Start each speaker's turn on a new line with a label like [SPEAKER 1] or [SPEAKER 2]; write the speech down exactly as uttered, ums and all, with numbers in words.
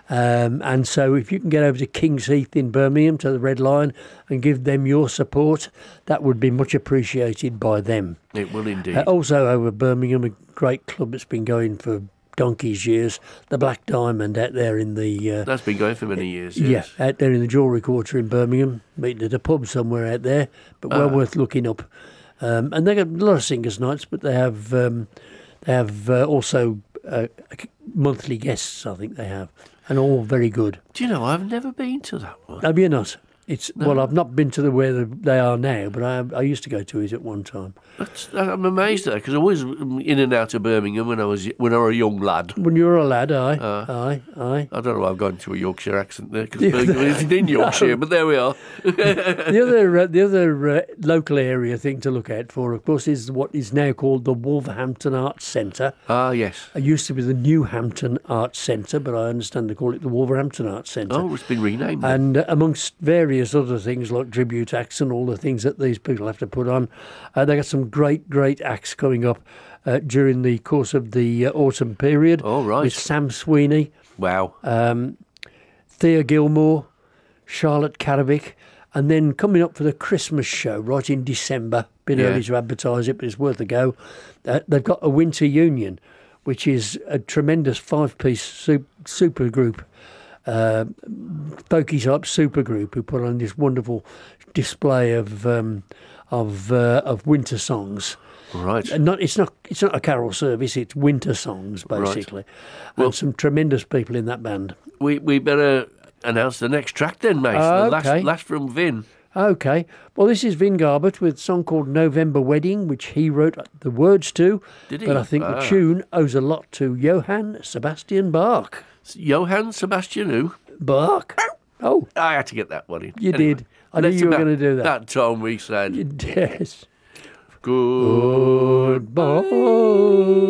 [SPEAKER 1] Um, and so if you can get over to King's Heath in Birmingham to the Red Lion and give them your support, that would be much appreciated by them.
[SPEAKER 2] It will indeed.
[SPEAKER 1] Uh, also over Birmingham, a great club that's been going for donkey's years, the Black Diamond out there in the... Uh,
[SPEAKER 2] That's been going for many years, yes.
[SPEAKER 1] Yeah, out there in the Jewellery Quarter in Birmingham, meeting at a pub somewhere out there, but well
[SPEAKER 2] Ah.
[SPEAKER 1] worth looking up. Um, and they got a lot of singers' nights, but they have um, they have uh, also uh, monthly guests, I think they have, and all very good.
[SPEAKER 2] Do you know, I've never been to that one.
[SPEAKER 1] Have you not? It's
[SPEAKER 2] No.
[SPEAKER 1] Well, I've not been to the where they are now, but I I used to go to it at one time.
[SPEAKER 2] That's, I'm amazed at that, because I was in and out of Birmingham when I was when I was a young lad.
[SPEAKER 1] When you were a lad, aye,
[SPEAKER 2] Uh.
[SPEAKER 1] aye, aye.
[SPEAKER 2] I don't know why I've gone to a Yorkshire accent there, because Birmingham isn't in Yorkshire, but there we are.
[SPEAKER 1] The other uh, the other uh, local area thing to look out for, of course, is what is now called the Wolverhampton Arts Centre.
[SPEAKER 2] Ah, yes.
[SPEAKER 1] It used to be the Newhampton Arts Centre, but I understand they call it the Wolverhampton Arts Centre.
[SPEAKER 2] Oh, it's been renamed. then.
[SPEAKER 1] And uh, amongst various other things like tribute acts and all the things that these people have to put on, uh, they got some great, great acts coming up uh, during the course of the uh, autumn period.
[SPEAKER 2] Oh, right.
[SPEAKER 1] With Sam Sweeney,
[SPEAKER 2] Wow.
[SPEAKER 1] um, Thea Gilmore, Charlotte Caravic, and then coming up for the Christmas show right in December. Bit
[SPEAKER 2] Yeah.
[SPEAKER 1] early to advertise it, but it's worth a go. Uh, they've got a Winter Union, which is a tremendous five-piece su- super group, uh, folky type super group, who put on this wonderful display of um, of uh, of winter songs.
[SPEAKER 2] Right.
[SPEAKER 1] And not it's not it's not a carol service. It's winter songs basically,
[SPEAKER 2] Well-
[SPEAKER 1] and some tremendous people in that band.
[SPEAKER 2] We we better announce the next track then, mate.
[SPEAKER 1] Ah,
[SPEAKER 2] the last,
[SPEAKER 1] okay.
[SPEAKER 2] last from Vin.
[SPEAKER 1] Okay. Well, this is Vin Garbett with a song called November Wedding, which he wrote the words to.
[SPEAKER 2] Did he?
[SPEAKER 1] But I think
[SPEAKER 2] Ah.
[SPEAKER 1] the tune owes a lot to Johann Sebastian Bach.
[SPEAKER 2] Johann Sebastian who?
[SPEAKER 1] Bach? Oh,
[SPEAKER 2] I had to get that one in.
[SPEAKER 1] you
[SPEAKER 2] Anyway,
[SPEAKER 1] did. I knew
[SPEAKER 2] that's
[SPEAKER 1] you were
[SPEAKER 2] about
[SPEAKER 1] going to do that.
[SPEAKER 2] That time we said,
[SPEAKER 1] Yes.
[SPEAKER 2] good.
[SPEAKER 1] Goodbye.